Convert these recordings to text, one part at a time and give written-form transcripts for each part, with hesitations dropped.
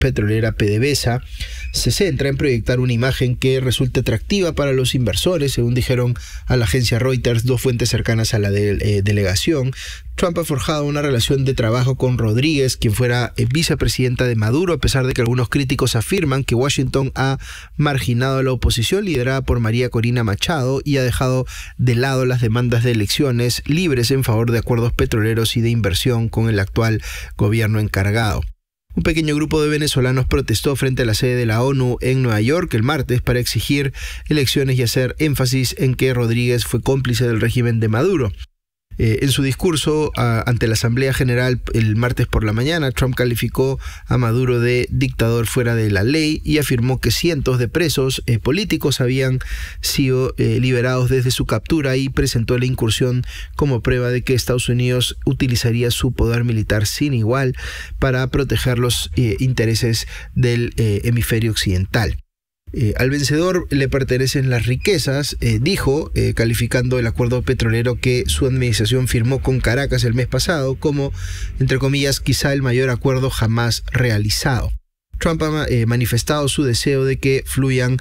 petrolera PDVSA se centra en proyectar una imagen que resulte atractiva para los inversores, según dijeron a la agencia Reuters dos fuentes cercanas a la delegación. Trump ha forjado una relación de trabajo con Rodríguez, quien fuera vicepresidenta de Maduro, a pesar de que algunos críticos afirman que Washington ha marginado a la oposición liderada por María Corina Machado y ha dejado de lado las demandas de elecciones libres en favor de acuerdos petroleros y de inversión con el actual gobierno encargado. Un pequeño grupo de venezolanos protestó frente a la sede de la ONU en Nueva York el martes para exigir elecciones y hacer énfasis en que Rodríguez fue cómplice del régimen de Maduro. En su discurso ante la Asamblea General el martes por la mañana, Trump calificó a Maduro de dictador fuera de la ley y afirmó que cientos de presos políticos habían sido liberados desde su captura y presentó la incursión como prueba de que Estados Unidos utilizaría su poder militar sin igual para proteger los intereses del hemisferio occidental. Al vencedor le pertenecen las riquezas, dijo, calificando el acuerdo petrolero que su administración firmó con Caracas el mes pasado como, entre comillas, quizá el mayor acuerdo jamás realizado. Trump ha manifestado su deseo de que fluyan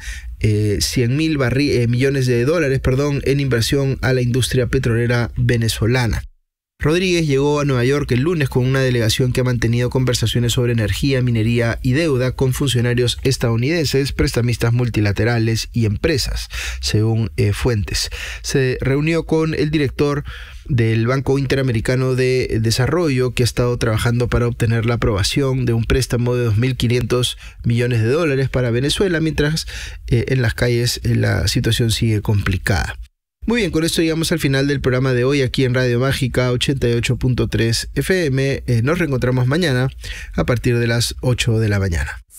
100 mil millones de dólares en inversión a la industria petrolera venezolana. Rodríguez llegó a Nueva York el lunes con una delegación que ha mantenido conversaciones sobre energía, minería y deuda con funcionarios estadounidenses, prestamistas multilaterales y empresas, según fuentes. Se reunió con el director del Banco Interamericano de Desarrollo, que ha estado trabajando para obtener la aprobación de un préstamo de 2.500 millones de dólares para Venezuela, mientras en las calles la situación sigue complicada. Muy bien, con esto llegamos al final del programa de hoy aquí en Radio Mágica 88.3 FM. Nos reencontramos mañana a partir de las 8 de la mañana.